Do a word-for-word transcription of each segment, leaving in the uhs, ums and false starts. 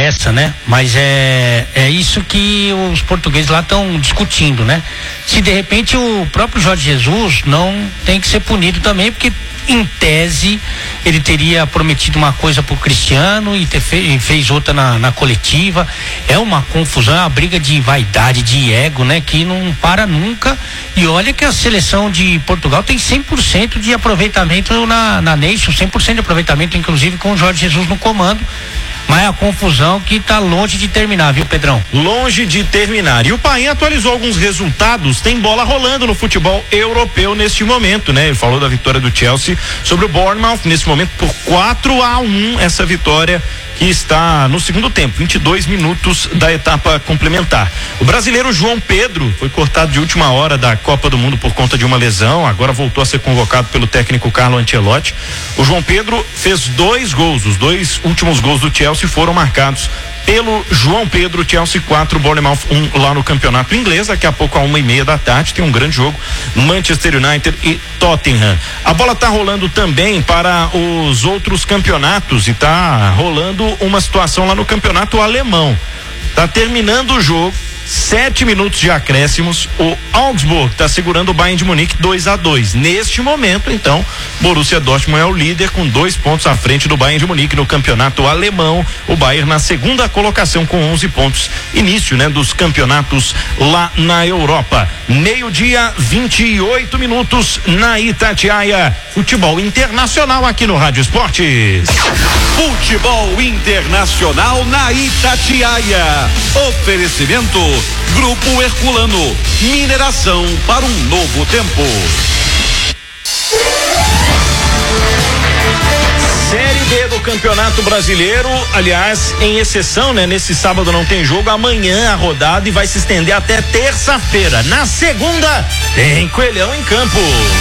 essa, né? Mas é, é isso que os portugueses lá estão discutindo, né? Se de repente o próprio Jorge Jesus não tem que ser punido também, porque em tese ele teria prometido uma coisa pro Cristiano e, ter fe, e fez outra na, na coletiva. É uma confusão, é uma briga de vaidade, de ego, né? Que não para nunca. E olha que a seleção de Portugal tem cem por cento de aproveitamento na, na Nation, cem por cento de aproveitamento inclusive com o Jorge Jesus no comando. Mas é a confusão que está longe de terminar, viu, Pedrão? Longe de terminar. E o Paim atualizou alguns resultados. Tem bola rolando no futebol europeu neste momento, né? Ele falou da vitória do Chelsea sobre o Bournemouth, nesse momento por quatro a um, essa vitória que está no segundo tempo, vinte e dois minutos da etapa complementar. O brasileiro João Pedro foi cortado de última hora da Copa do Mundo por conta de uma lesão, agora voltou a ser convocado pelo técnico Carlo Ancelotti. O João Pedro fez dois gols, os dois últimos gols do Chelsea foram marcados pelo João Pedro. Chelsea quatro, Bournemouth um lá no campeonato inglês. Daqui a pouco, a uma e meia da tarde, tem um grande jogo, Manchester United e Tottenham. A bola tá rolando também para os outros campeonatos e tá rolando uma situação lá no campeonato alemão. Tá terminando o jogo, sete minutos de acréscimos, o Augsburg está segurando o Bayern de Munique dois a dois. Neste momento, então, Borussia Dortmund é o líder com dois pontos à frente do Bayern de Munique no campeonato alemão. O Bayern na segunda colocação com onze pontos. Início, né, dos campeonatos lá na Europa. Meio-dia, vinte e oito minutos na Itatiaia. Futebol internacional aqui no Rádio Esportes. Futebol internacional na Itatiaia. Oferecimento Grupo Herculano, mineração para um novo tempo. Série B do Campeonato Brasileiro, aliás, em exceção, né? Nesse sábado não tem jogo, amanhã a rodada e vai se estender até terça-feira. Na segunda, tem Coelhão em campo.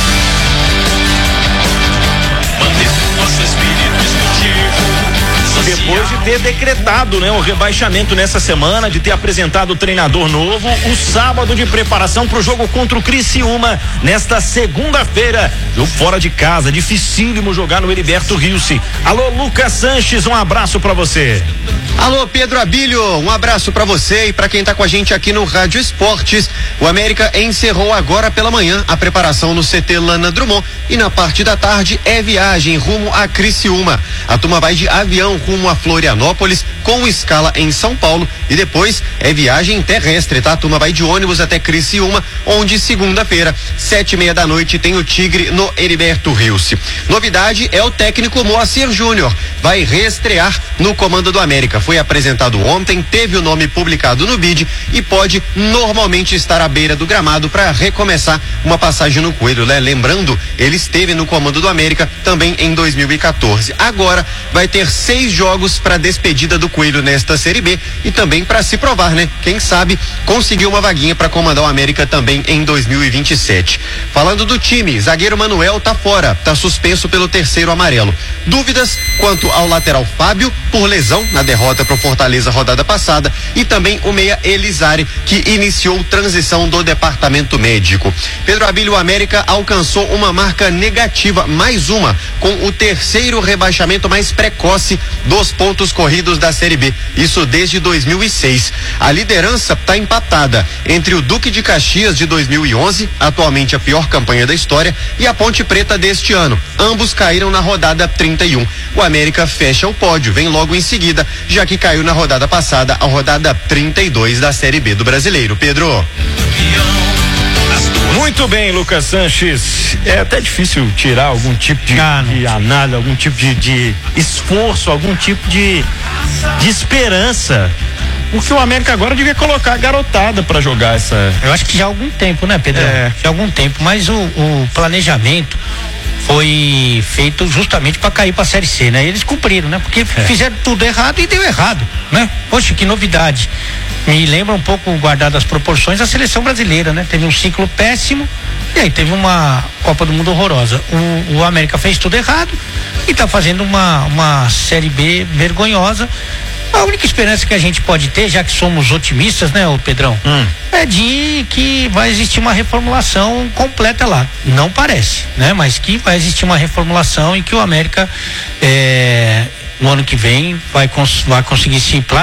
Mantendo nosso espírito esportivo. Depois de ter decretado, né, o rebaixamento nessa semana, de ter apresentado o treinador novo, o sábado de preparação para o jogo contra o Criciúma nesta segunda-feira, jogo fora de casa, dificílimo jogar no Heriberto Rilse. Alô, Lucas Sanches, um abraço para você. Alô, Pedro Abílio, um abraço para você e para quem tá com a gente aqui no Rádio Esportes. O América encerrou agora pela manhã a preparação no C T Lana Drummond e na parte da tarde é viagem rumo a Criciúma. A turma vai de avião rumo a Florianópolis com escala em São Paulo e depois é viagem terrestre, tá? A turma vai de ônibus até Criciúma, onde segunda-feira, sete e meia da noite, tem o Tigre no Heriberto Rilse. Novidade é o técnico Moacir Júnior, vai reestrear no comando do América. Foi apresentado ontem, teve o nome publicado no B I D e pode normalmente estar à beira do gramado para recomeçar uma passagem no Coelho, né? Lembrando, ele esteve no comando do América também em dois mil e quatorze. Agora vai ter seis jogos para despedida do Coelho nesta Série B e também para se provar, né? Quem sabe conseguir uma vaguinha para comandar o América também em dois mil e vinte e sete. Falando do time, zagueiro Manuel tá fora, tá suspenso pelo terceiro amarelo. Dúvidas quanto ao lateral Fábio por lesão na derrota pro Fortaleza rodada passada e também o meia Elizari, que iniciou transição do departamento médico. Pedro Abílio, América alcançou uma marca negativa, mais uma, com o terceiro rebaixamento mais precoce dos pontos corridos da Série B, isso desde dois mil e seis. A liderança está empatada entre o Duque de Caxias de dois mil e onze, atualmente a pior campanha da história, e a Ponte Preta deste ano. Ambos caíram na rodada trinta e um. O América fecha o pódio, vem logo em seguida, já que caiu na rodada passada, a rodada trinta e dois da Série B do Brasileiro. Pedro. Muito bem, Lucas Sanches. É até difícil tirar algum tipo de, ah, de análise, algum tipo de, de esforço, algum tipo de, de esperança. Porque o América agora devia colocar a garotada para jogar essa. Eu acho que já há algum tempo, né, Pedro? É. Já há algum tempo, mas o, o planejamento foi feito justamente para cair para a Série C, né? Eles cumpriram, né? Porque é. fizeram tudo errado e deu errado, né? Poxa, que novidade. Me lembra um pouco, guardado as proporções, a seleção brasileira, né? Teve um ciclo péssimo e aí teve uma Copa do Mundo horrorosa. O, o América fez tudo errado e está fazendo uma, uma Série B vergonhosa. A única esperança que a gente pode ter, já que somos otimistas, né, ô Pedrão, hum. é de que vai existir uma reformulação completa lá. Não parece, né? Mas que vai existir uma reformulação e que o América, é, no ano que vem, vai, cons- vai conseguir se